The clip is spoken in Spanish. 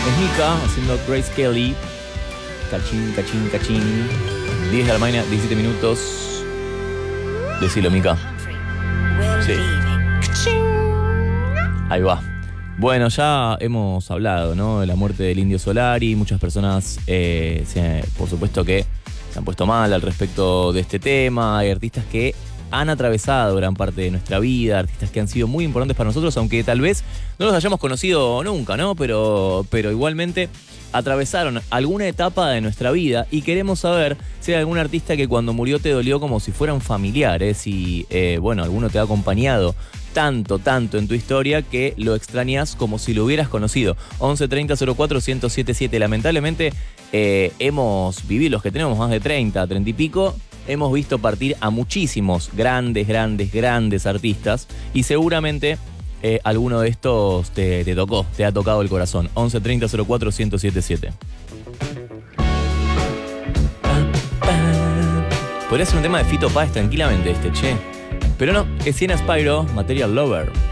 Es Mika haciendo Grace Kelly. Cachín, cachín, cachín. 10 de la mañana, 17 minutos. Decilo, Mika. Sí. Ahí va. Bueno, ya hemos hablado, ¿no? De la muerte del Indio Solari. Muchas personas, por supuesto que se han puesto mal al respecto de este tema. Hay artistas que han atravesado gran parte de nuestra vida, artistas que han sido muy importantes para nosotros, aunque tal vez no los hayamos conocido nunca, ¿no? Pero igualmente atravesaron alguna etapa de nuestra vida y queremos saber si hay algún artista que cuando murió te dolió como si fueran familiares y, bueno, alguno te ha acompañado tanto en tu historia que lo extrañas como si lo hubieras conocido. 11 30 04 1077. Lamentablemente hemos vivido, los que tenemos más de 30 y pico, hemos visto partir a muchísimos grandes artistas y seguramente alguno de estos te tocó, te ha tocado el corazón. 11 30 04 1077. Podría ser un tema de Fito Páez tranquilamente este, che. Pero no, es Siena Spyro, Material Lover.